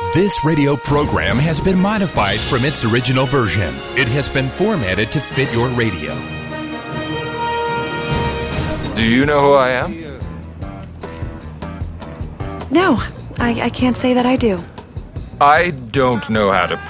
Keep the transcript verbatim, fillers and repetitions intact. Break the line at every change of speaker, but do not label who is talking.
This radio program has been modified from its original version. It has been formatted to fit your radio.
Do you know who I am?
No, I, I can't say that I do.
I don't know how to